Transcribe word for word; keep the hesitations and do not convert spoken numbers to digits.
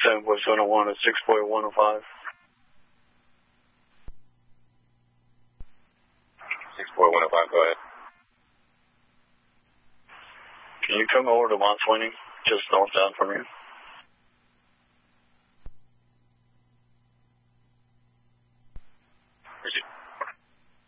descend was zone one at six point one oh five. six point one oh five, go ahead. Can you come over to Mont Sweeney, just northbound from here?